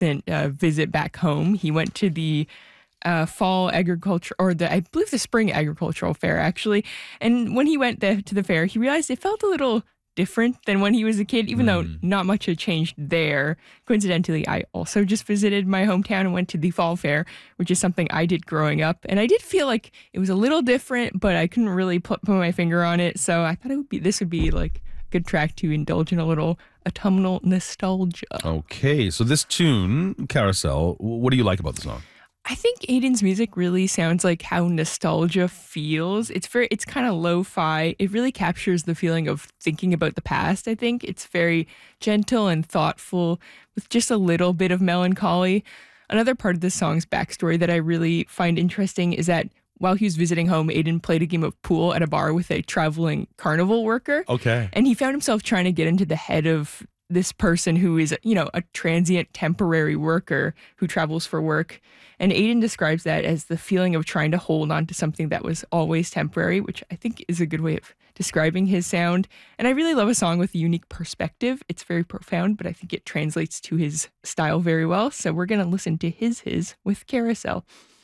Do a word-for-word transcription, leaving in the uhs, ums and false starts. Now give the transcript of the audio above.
uh, visit back home. He went to the uh, fall agriculture, or the I believe the spring agricultural fair actually. And when he went the, to the fair, he realized it felt a little different than when he was a kid, even though not much had changed there. Coincidentally, I also just visited my hometown and went to the fall fair, which is something I did growing up. And I did feel like it was a little different, but I couldn't really put, put my finger on it. So I thought it would be this would be like a good track to indulge in a little autumnal nostalgia. Okay, so this tune, Carousel, what do you like about the song? I think Aiden's music really sounds like how nostalgia feels. It's very, it's kind of lo-fi. It really captures the feeling of thinking about the past, I think. It's very gentle and thoughtful with just a little bit of melancholy. Another part of this song's backstory that I really find interesting is that while he was visiting home, Aiden played a game of pool at a bar with a traveling carnival worker. Okay. And he found himself trying to get into the head of this person who is, you know, a transient temporary worker who travels for work. And Aiden describes that as the feeling of trying to hold on to something that was always temporary, which I think is a good way of describing his sound. And I really love a song with a unique perspective. It's very profound, but I think it translates to his style very well. So we're going to listen to his his with Carousel.